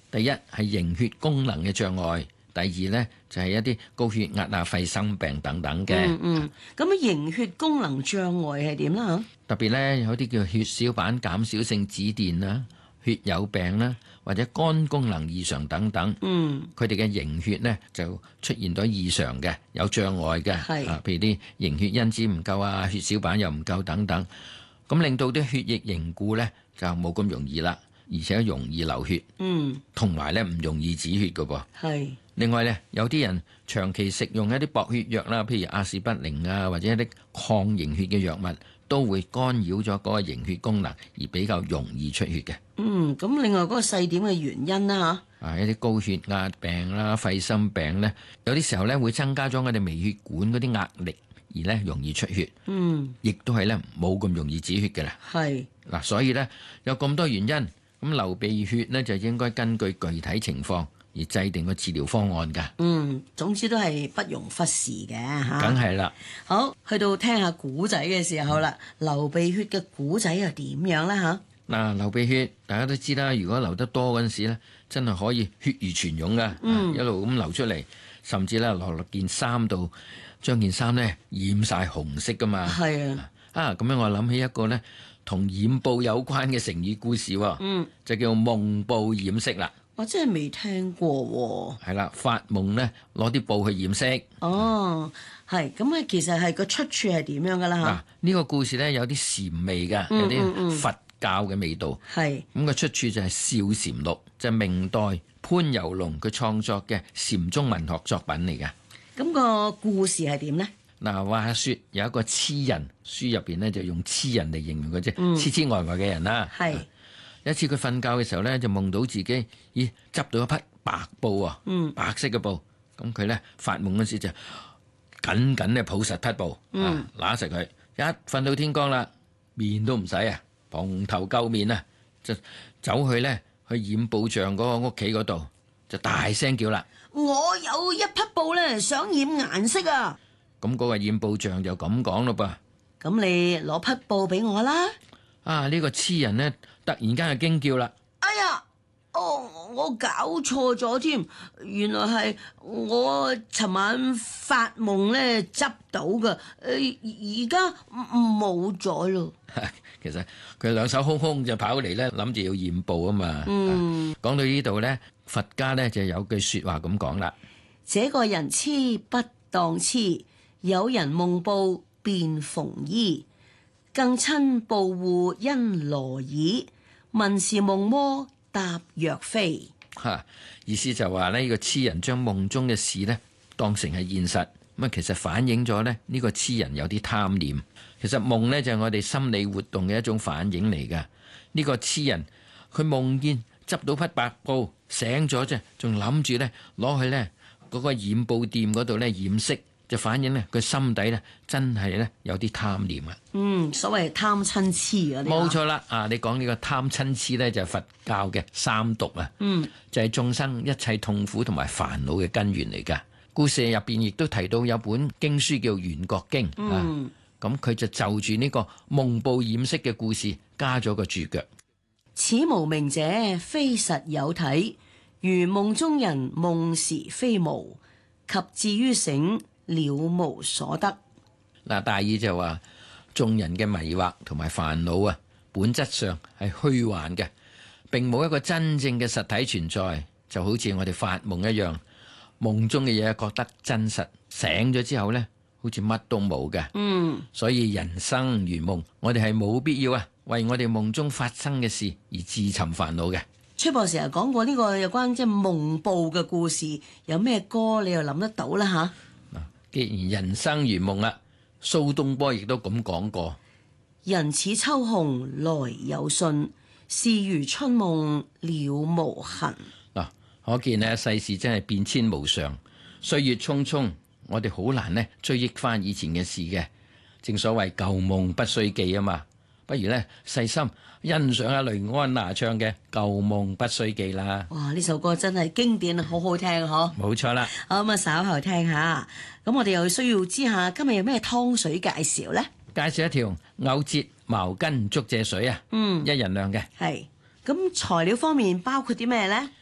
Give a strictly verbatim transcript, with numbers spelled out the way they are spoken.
第一係凝血功能嘅障礙，第二呢就係、是、一啲高血壓啊、肺心病等等嘅。 嗯嗯，咁啊凝血功能障礙係點啦？ 特別呢，有啲叫血小板減少性紫癜啦、血友病啦，或者肝功能異常等等。 嗯， 佢哋嘅凝血呢就出現咗異常嘅，有障礙嘅。 係啊，譬如啲凝血因子唔夠啊，血小板又唔夠等等，咁令到啲血液凝固呢就冇咁容易啦，而且容易流血。 嗯， 同埋咧唔容易止血嘅噃。 係。 另外咧，有啲人長期食用一啲薄血藥啦，譬如阿士匹靈啊，或者一啲抗凝血嘅藥物，都會干擾咗嗰個凝血功能，而比較容易出血嘅。 嗯，咁另外嗰個細點嘅原因啦嚇。 啊，一啲高血壓病啦、肺心病咧，有啲時候咧會增加咗我哋微血管嗰啲壓力，而咧容易出血。 嗯， 亦都係咧冇咁容易止血嘅啦。 係。 嗱，所以咧有咁多原因，咁流鼻血咧就應該根據具體情況而制定個治療方案㗎。 嗯，總之都係不容忽視嘅嚇。 梗係啦。 好，去到聽下古仔嘅時候啦，流鼻血嘅古仔又點樣咧嚇？ 嗱，流鼻血大家都知啦，如果流得多嗰陣時咧，真係可以血如泉湧㗎。嗯，一路咁流出嚟，甚至咧落落件衫度，將件衫咧染晒紅色㗎嘛。 係啊。 啊，咁樣我諗起一個咧同染布有關嘅成語故事喎。 嗯， 就叫夢布染色啦。 我真係未聽過喎。 係啦，發夢咧攞啲布去染色。 哦，係咁啊，其實係個出處係點樣㗎啦嚇？ 嗱，呢個故事咧有啲禪味㗎，有啲佛教嘅味道。 係咁個出處就係《笑禪錄》，就係明代潘尤龍佢創作嘅禪宗文學作品嚟㗎。 咁個故事係點咧？ 嗱，話說有一個痴人，書入邊咧就用痴人嚟形容佢啫，痴痴呆呆嘅人啦。 係有一次佢瞓覺嘅時候咧，就夢到自己，咦，執到一匹白布啊， 嗯白色嘅布。咁佢咧發夢嗰時就緊緊咧抱實匹布，啊，揦實佢，一瞓到天光啦，面都唔使啊，蓬頭垢面啊，就走去咧去染布匠嗰個屋企嗰度，就大聲叫啦。 我有一匹布咧，想染顏色啊！ 咁嗰個染布匠就咁講咯噃。 咁你攞匹布俾我啦。 啊！呢個痴人咧，突然間就驚叫啦。 哎呀！哦，我搞錯咗添，原來係我尋晚發夢咧執到㗎，誒而家冇咗咯。 其實佢兩手空空就跑嚟咧，諗住要染布啊嘛。嗯，講到呢度咧，佛家咧就有句説話咁講啦： 這個人痴不當痴，有人夢布變縫衣，更親布戶因羅耳，問是夢魔答若非。 嚇，意思就話呢，呢個痴人將夢中嘅事呢當成係現實，咁啊其實反映咗咧呢個痴人有啲貪念。其實夢呢，就係我哋心理活動嘅一種反應嚟㗎。呢個痴人佢夢見執到匹白布，醒咗啫，仲諗住呢攞去呢嗰個染布店嗰度呢染色，就反映呢佢心底呢真係呢有啲貪念啊。 嗯，所謂貪嗔痴啊， 冇錯啦。啊，你講呢個貪嗔痴呢，就係佛教嘅三毒啊。 嗯， 就係眾生一切痛苦同埋煩惱嘅根源嚟㗎。故事入邊亦都提到有本經書叫《圓覺經》。嗯。啊咁佢就就住呢個夢布染色嘅故事加咗個注腳。 此無明者，非實有體，如夢中人夢時非無，及至於醒，了無所得。 嗱，大意就話眾人嘅迷惑同埋煩惱啊，本質上係虛幻嘅，並冇一個真正嘅實體存在，就好似我哋發夢一樣，夢中嘅嘢覺得真實，醒咗之後呢，好似乜都冇嘅。嗯，所以人生如夢，我哋係冇必要啊，為我哋夢中發生嘅事而自尋煩惱嘅。 崔博士又講過呢個有關即係夢布嘅故事，有咩歌你又諗得到啦吓？ 嗱，既然人生如夢啦，蘇東坡亦都咁講過： 人似秋鴻來有信，事如春夢了無痕。 嗱，可見呢世事真係變遷無常，歲月匆匆。我哋好難呢追憶翻以前嘅事嘅，正所謂舊夢不須記啊嘛，不如呢細心欣賞下雷安娜唱嘅《舊夢不須記》啦。 哇！呢首歌真係經典，好好聽嗬。 冇錯啦。 好咁啊，稍後聽下。咁我哋又需要知下今日有咩湯水介紹呢？ 介紹一條藕節茅根竹蔗水啊。嗯，一人量嘅。 係。咁材料方面包括啲咩呢？